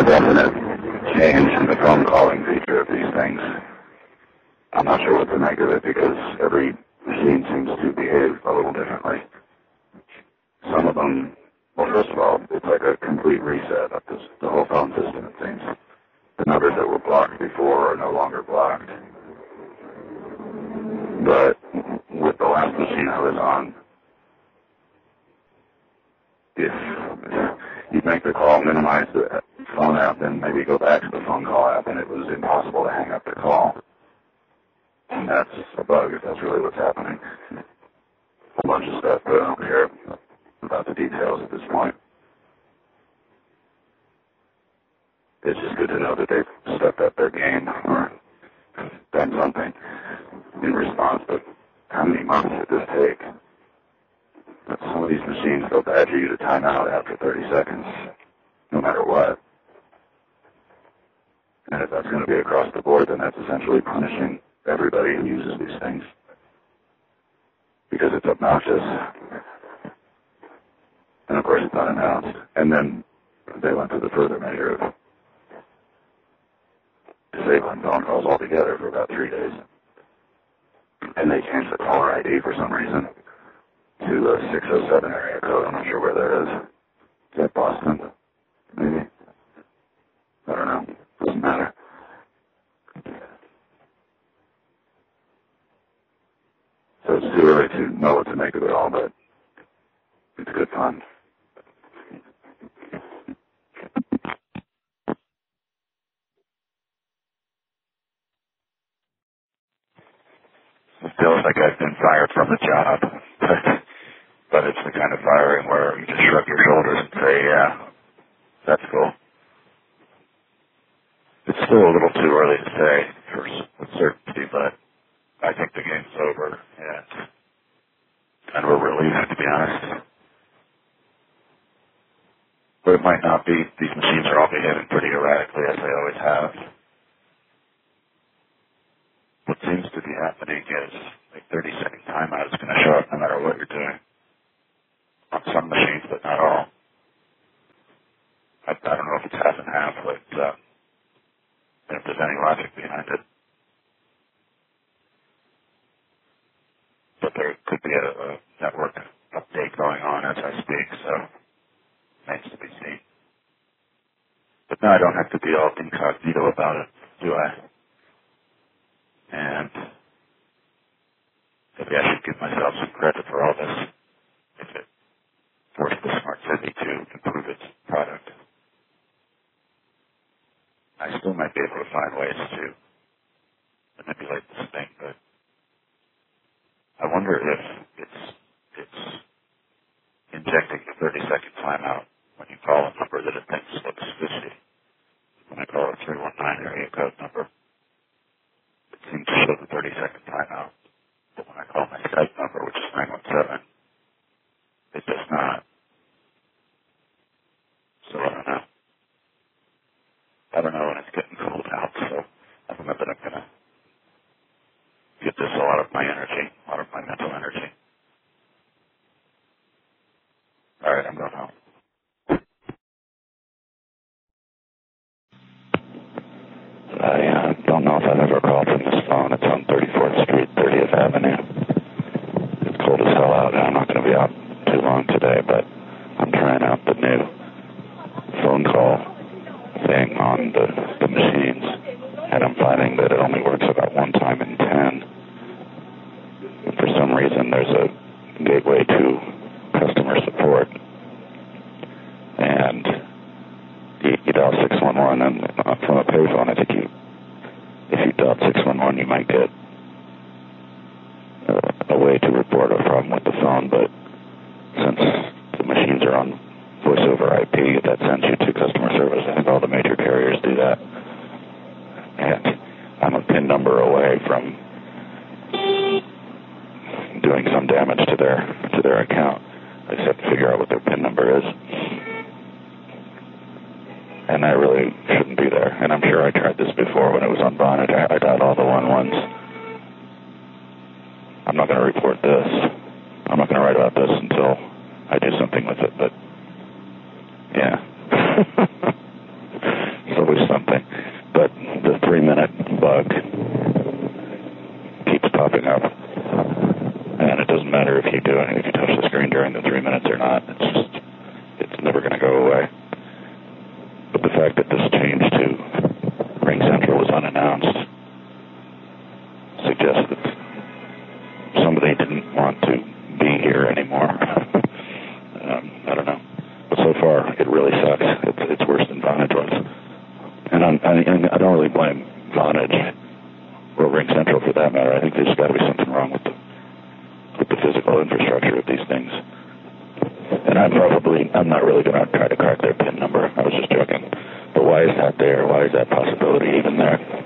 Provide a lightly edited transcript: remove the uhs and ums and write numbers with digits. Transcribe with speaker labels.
Speaker 1: definite change in the phone calling feature of these things. I'm not sure what to make of it because every machine seems to behave a little differently. Some of them, well, first of all, it's like a complete reset of the whole phone system, it seems. The numbers that were blocked before are no longer blocked. But with the last machine I was on, if you'd make the call, minimize the phone app, then maybe go back to the phone call app, and it was impossible to hang up the call. And that's a bug, if that's really what's happening. A whole bunch of stuff, but I don't care about the details at this point. It's just good to know that they've stepped up their game or done something in response, but how many months did this take? But some of these machines, they'll badger you to time out after 30 seconds, no matter what. And if that's going to be across the board, then that's essentially punishing everybody who uses these things because it's obnoxious. And of course it's not announced. And then they went to the further measure of disabling phone calls altogether for about 3 days. And they changed the caller ID for some reason to a 607 area code. I'm not sure where that is. Is that Boston? Maybe. I don't know. Doesn't matter. So it's too early to know what to make of it all, but it's good fun. It feels like I've been fired from the job, but it's the kind of firing where you just shrug your shoulders and say, yeah, that's cool. It's still a little too early to say with certainty, but I think the game's over, and we're relieved, to be honest. But it might not be. These machines are all behaving pretty erratically, as they always have. What seems to be happening is a 30-second timeout is going to show up no matter what you're doing. On some machines, but not all. I don't know if it's half and half, but if there's any logic behind it. But there could be a network update going on as I speak, so remains to be seen. But no, I don't have to be all incognito about it, do I? And maybe I should give myself some credit for all this if it forced the smart city to improve its product. I still might be able to find ways to manipulate this thing, but I wonder if it's injecting the 30-second timeout when you call a number that it thinks looks fishy. When I call a 319 area code number, it seems to show the 30-second timeout. But when I call my Skype number, which is 917, it does not. So I don't know. And it's getting cold out, so I don't know that I'm going to give this a lot of my energy, a lot of my mental energy. All right, I'm going home. I don't know if I've ever called from this phone. It's on 34th Street, 30th Avenue. It's cold as hell out, and I'm not going to be out too long today, but I'm trying out the new phone call thing on the machines, and I'm finding that it only works about one time in 10. For some reason, there's a gateway to customer support, and you dial 611, and from a payphone, I think if you dial 611, you might get a way to report a problem with the phone, but since the machines are on voice over IP, that sends you to customer service. I think all the major carriers do that. And I'm a PIN number away from doing some damage to their account. I just have to figure out what their PIN number is. And I really shouldn't be there. And I'm sure I tried this before when it was on Bonnet. I got all the 11s. I'm not going to report this. I'm not going to write about this until I do something with it, but yeah. fact that this change to Ring Central was unannounced suggests that somebody didn't want to be here anymore. I don't know. But so far, it really sucks. It's worse than Vonage was. And I don't really blame Vonage or Ring Central for that matter. I think there's got to be something wrong with the physical infrastructure of these things. And I'm not really going to try to crack their PIN number. I was just joking. But why is that there? Why is that possibility even there?